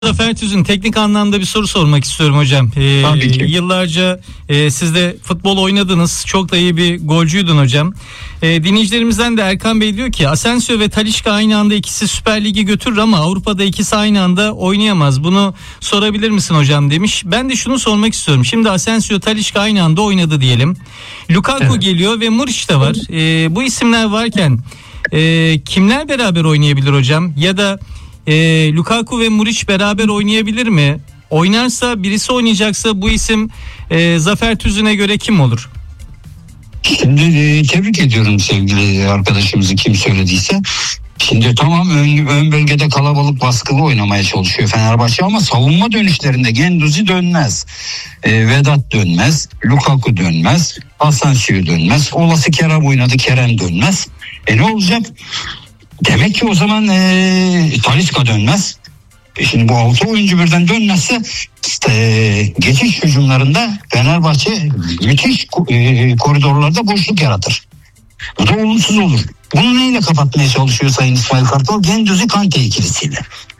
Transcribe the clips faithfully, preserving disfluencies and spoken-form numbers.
Zafer Tüzün, teknik anlamda bir soru sormak istiyorum hocam. Ee, Tabii ki. Yıllarca e, siz de futbol oynadınız. Çok da iyi bir golcüydün hocam. E, dinleyicilerimizden de Erkan Bey diyor ki Asensio ve Talisca aynı anda ikisi Süper Lig'i götürür ama Avrupa'da ikisi aynı anda oynayamaz. Bunu sorabilir misin hocam demiş. Ben de şunu sormak istiyorum. Şimdi Asensio, Talisca aynı anda oynadı diyelim. Lukaku Evet. geliyor ve Muriç de var. E, bu isimler varken e, kimler beraber oynayabilir hocam? Ya da E, Lukaku ve Muriç beraber oynayabilir mi? Oynarsa, birisi oynayacaksa bu isim e, Zafer Tüzün'e göre kim olur? Şimdi e, tebrik ediyorum sevgili arkadaşımızı, kim söylediyse. Şimdi tamam, ön, ön bölgede kalabalık baskılı oynamaya çalışıyor Fenerbahçe ama savunma dönüşlerinde Guendouzi dönmez. E, Vedat dönmez. Lukaku dönmez. Asensio dönmez. Olası Kerem oynadı, Kerem dönmez. E ne olacak? Demek ki o zaman e, Talisca dönmez. E şimdi bu altı oyuncu birden dönmezse e, geçiş hücumlarında Fenerbahçe müthiş e, koridorlarda boşluk yaratır. Bu da olumsuz olur. Bunu neyle kapatmaya çalışıyor Sayın İsmail Kartal? Guendouzi Kante ikilisiyle.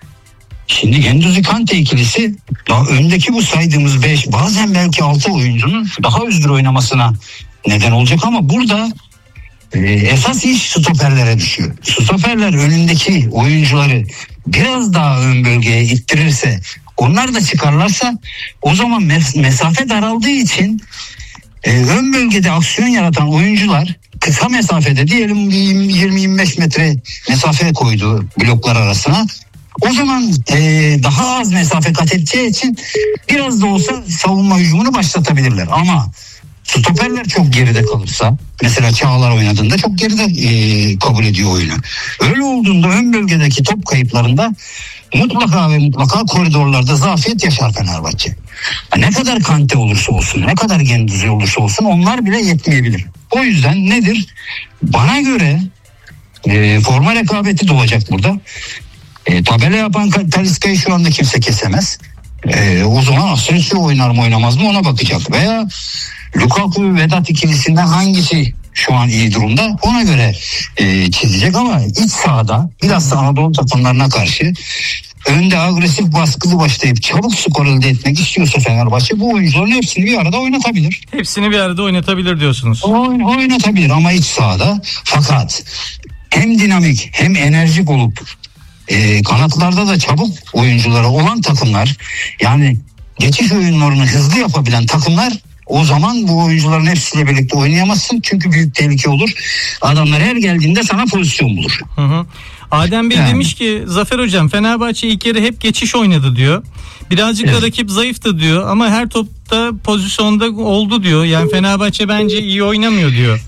Şimdi Guendouzi Kante ikilisi daha öndeki bu saydığımız beş, bazen belki altı oyuncunun daha özgür oynamasına neden olacak ama burada Ee, esas iş stoperlere düşüyor. Stoperler önündeki oyuncuları biraz daha ön bölgeye ittirirse, onlar da çıkarlarsa o zaman mes- mesafe daraldığı için e, ön bölgede aksiyon yaratan oyuncular kısa mesafede, diyelim yirmi yirmi beş metre mesafe koydu bloklar arasına. O zaman e, daha az mesafe kat edeceği için biraz da olsa savunma hücumunu başlatabilirler. Ama stoperler çok geride kalırsa, mesela Çağlar oynadığında çok geride e, kabul ediyor oyunu. Öyle olduğunda ön bölgedeki top kayıplarında mutlaka ve mutlaka koridorlarda zafiyet yaşar Fenerbahçe. Ne kadar Kante olursa olsun, ne kadar Guendouzi olursa olsun onlar bile yetmeyebilir. O yüzden nedir? Bana göre e, forma rekabeti doğacak burada. E, tabela yapan Talisca'yı şu anda kimse kesemez. E, o zaman Asensio oynar mı oynamaz mı ona bakacak. Veya Lukaku ve Vedat ikilisinden hangisi şu an iyi durumda ona göre e, çizecek ama iç sahada biraz da Anadolu takımlarına karşı önde agresif baskılı başlayıp çabuk skor elde etmek istiyorsa Fenerbahçe bu oyuncuların hepsini bir arada oynatabilir. Hepsini bir arada oynatabilir diyorsunuz. Oyn, oynatabilir ama iç sahada, fakat hem dinamik hem enerjik olup e, kanatlarda da çabuk oyuncuları olan takımlar, yani geçiş oyunlarını hızlı yapabilen takımlar, o zaman bu oyuncuların hepsiyle birlikte oynayamazsın. Çünkü büyük tehlike olur. Adamlar her geldiğinde sana pozisyon bulur. Hı hı. Adem Bey Yani. demiş ki Zafer hocam, Fenerbahçe ilk yarı hep geçiş oynadı diyor. Birazcık Evet. da rakip zayıftı diyor ama her topta pozisyonda oldu diyor. Yani Fenerbahçe bence iyi oynamıyor diyor.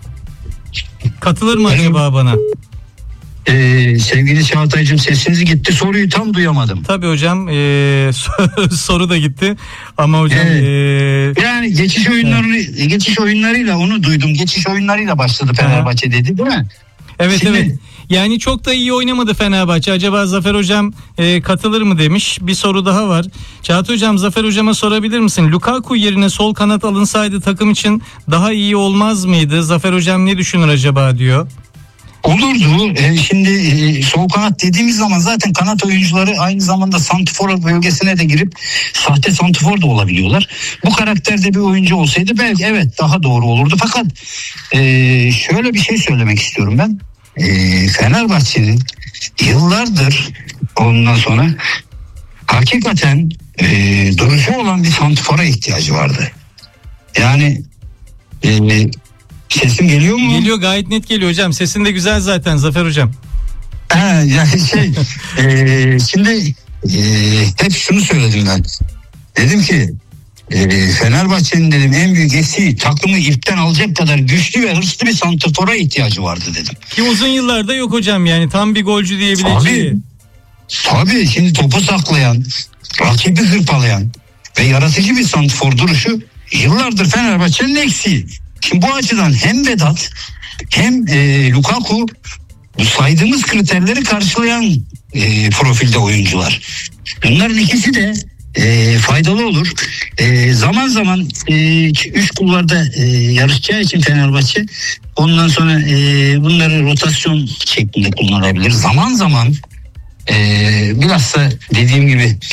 Katılır mı Evet. acaba bana? Ee, sevgili Çağatay'cığım, sesiniz gitti. Soruyu tam duyamadım. Tabii hocam, e, soru da gitti ama hocam Evet. e, Yani geçiş oyunları, geçiş oyunlarıyla onu duydum. Geçiş oyunlarıyla başladı Fenerbahçe dedi, değil mi? evet Şimdi- evet. Yani çok da iyi oynamadı Fenerbahçe. Acaba Zafer hocam e, katılır mı demiş. Bir soru daha var. Çağatay hocam, Zafer hocama sorabilir misin? Lukaku yerine sol kanat alınsaydı takım için daha iyi olmaz mıydı? Zafer hocam ne düşünür acaba diyor. Olurdu. Ee, şimdi e, sol kanat dediğimiz zaman zaten kanat oyuncuları aynı zamanda santifor bölgesine de girip sahte santifor da olabiliyorlar. Bu karakterde bir oyuncu olsaydı belki evet daha doğru olurdu. Fakat e, şöyle bir şey söylemek istiyorum ben. E, Fenerbahçe'nin yıllardır ondan sonra hakikaten e, duruşu olan bir santifora ihtiyacı vardı. Yani e, sesim geliyor mu? Geliyor, gayet net geliyor hocam. Sesin de güzel zaten Zafer hocam. Ha, yani şey e, şimdi e, hep şunu söyledim ben. Dedim ki e, Fenerbahçe'nin dedim en büyük eksiği takımı ipten alacak kadar güçlü ve hırslı bir santrafora ihtiyacı vardı dedim. Ki uzun yıllarda yok hocam, yani tam bir golcü diyebileceği. Tabii. Tabii şimdi topu saklayan, rakibi hırpalayan ve yaratıcı bir santrfor duruşu yıllardır Fenerbahçe'nin eksiği. Şimdi bu açıdan hem Vedat hem e, Lukaku bu saydığımız kriterleri karşılayan e, profilde oyuncular. Bunların ikisi de e, faydalı olur. E, zaman zaman e, üç kulvarda e, yarışacağı için Fenerbahçe ondan sonra e, bunları rotasyon şeklinde kullanabilir. Zaman zaman Ee, bilhassa dediğim gibi